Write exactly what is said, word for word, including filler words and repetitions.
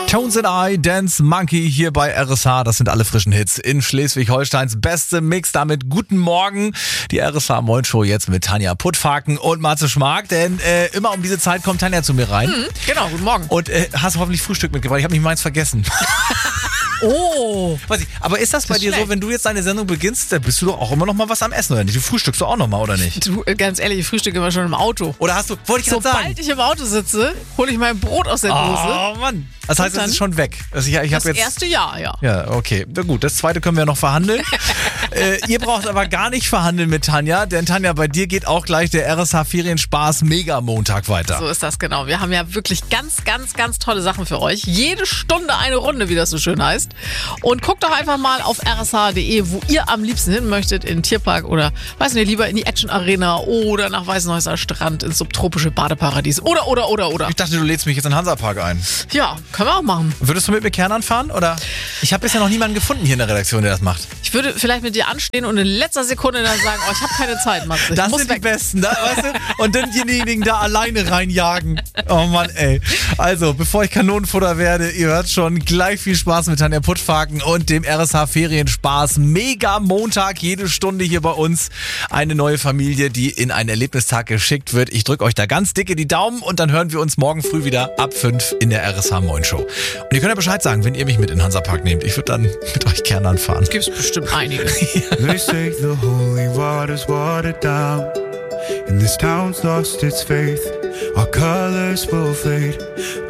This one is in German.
Tones and I, Dance Monkey hier bei R S H. Das sind alle frischen Hits in Schleswig-Holsteins beste Mix. Damit guten Morgen. Die R S H Moin Show jetzt mit Tanja Puttfaken und Matze Schmark. Denn äh, immer um diese Zeit kommt Tanja zu mir rein. Mhm, genau, guten Morgen. Und äh, hast hoffentlich Frühstück mitgebracht. Ich habe nicht meins vergessen. Oh. Weiß ich, aber ist das, das bei dir schlecht. So, wenn du jetzt deine Sendung beginnst, da bist du doch auch immer noch mal was am Essen, oder nicht? Du frühstückst doch auch noch mal, oder nicht? Du, ganz ehrlich, ich frühstücke immer schon im Auto. Oder hast du, wollte ich gerade sagen. Sobald ich im Auto sitze, hole ich mein Brot aus der Dose. Oh Mann. Das heißt, es ist schon weg. Also ich, ich das jetzt, erste Jahr, ja. Ja, okay. Na gut, das zweite können wir noch verhandeln. äh, ihr braucht aber gar nicht verhandeln mit Tanja, denn Tanja, bei dir geht auch gleich der R S H Ferienspaß Mega Montag weiter. So ist das, genau. Wir haben ja wirklich ganz, ganz, ganz tolle Sachen für euch. Jede Stunde eine Runde, wie das so schön heißt. Und guckt doch einfach mal auf r s h punkt d e, wo ihr am liebsten hin möchtet, in den Tierpark oder, weiß nicht, lieber in die Action Arena oder nach Weißenhäuser Strand, ins subtropische Badeparadies oder, oder, oder, oder. Ich dachte, du lädst mich jetzt in den Hansapark ein. Ja, können wir auch machen. Würdest du mit mir Kernern fahren, oder? Ich habe bisher noch niemanden gefunden hier in der Redaktion, der das macht. Ich würde vielleicht mit dir anstehen und in letzter Sekunde dann sagen, oh, ich habe keine Zeit, Matze. Das sind weg. Die Besten, da, weißt du? Und dann diejenigen da alleine reinjagen. Oh Mann, ey. Also, bevor ich Kanonenfutter werde, ihr hört schon, gleich viel Spaß mit Tanja Puttfaken und dem R S H Ferienspaß. Mega Montag, jede Stunde hier bei uns. Eine neue Familie, die in einen Erlebnistag geschickt wird. Ich drücke euch da ganz dicke die Daumen und dann hören wir uns morgen früh wieder ab fünf in der R S H Moin Show. Und ihr könnt ja Bescheid sagen, wenn ihr mich mit in den Hansapark nehmt. Ich würde dann mit euch Kernern fahren. Gibt's bestimmt einige. They say the holy water's watered down, and this town's lost its faith. Our colors will fade.